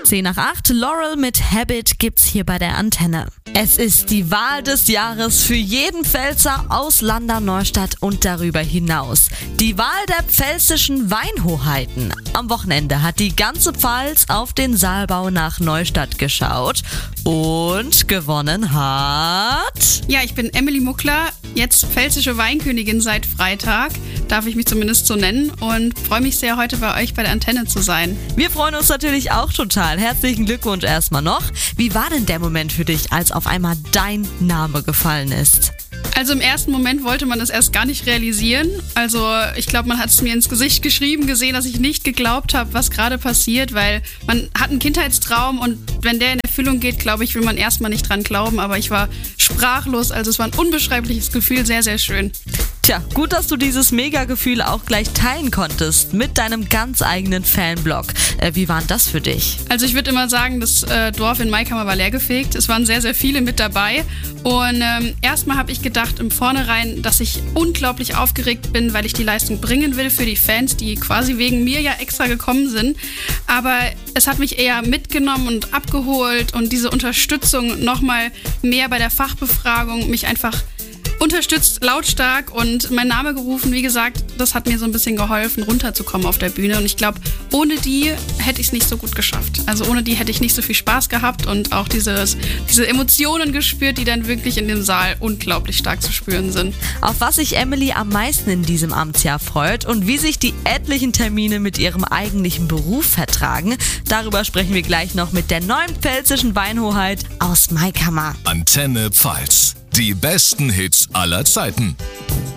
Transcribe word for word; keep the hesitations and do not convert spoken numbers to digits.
zehn nach acht, Laurel mit Habit gibt's hier bei der Antenne. Es ist die Wahl des Jahres für jeden Pfälzer aus Landau-Neustadt und darüber hinaus. Die Wahl der pfälzischen Weinhoheiten. Am Wochenende hat die ganze Pfalz auf den Saalbau nach Neustadt geschaut und gewonnen hat... Ja, ich bin Emily Muckler, jetzt pfälzische Weinkönigin seit Freitag, darf ich mich zumindest so nennen, und freue mich sehr, heute bei euch bei der Antenne zu sein. Wir freuen uns natürlich auch total. Herzlichen Glückwunsch erstmal noch. Wie war denn der Moment für dich, als auf einmal dein Name gefallen ist? Also im ersten Moment wollte man das erst gar nicht realisieren. Also ich glaube, man hat es mir ins Gesicht geschrieben, gesehen, dass ich nicht geglaubt habe, was gerade passiert, weil man hat einen Kindheitstraum und wenn der in Erfüllung geht, glaube ich, will man erstmal nicht dran glauben, aber ich war sprachlos, also es war ein unbeschreibliches Gefühl, sehr, sehr schön. Tja, gut, dass du dieses Mega-Gefühl auch gleich teilen konntest mit deinem ganz eigenen Fanblog. Äh, wie war denn das für dich? Also ich würde immer sagen, das äh, Dorf in Maikammer war leergefegt. Es waren sehr, sehr viele mit dabei. Und ähm, erstmal habe ich gedacht im Vornherein, dass ich unglaublich aufgeregt bin, weil ich die Leistung bringen will für die Fans, die quasi wegen mir ja extra gekommen sind. Aber es hat mich eher mitgenommen und abgeholt und diese Unterstützung nochmal mehr bei der Fachbefragung, mich einfach unterstützt lautstark und mein Name gerufen. Wie gesagt, das hat mir so ein bisschen geholfen, runterzukommen auf der Bühne. Und ich glaube, ohne die hätte ich es nicht so gut geschafft. Also ohne die hätte ich nicht so viel Spaß gehabt und auch dieses, diese Emotionen gespürt, die dann wirklich in dem Saal unglaublich stark zu spüren sind. Auf was sich Emily am meisten in diesem Amtsjahr freut und wie sich die etlichen Termine mit ihrem eigentlichen Beruf vertragen, darüber sprechen wir gleich noch mit der neuen pfälzischen Weinhoheit aus Maikammer. Antenne Pfalz. Die besten Hits aller Zeiten.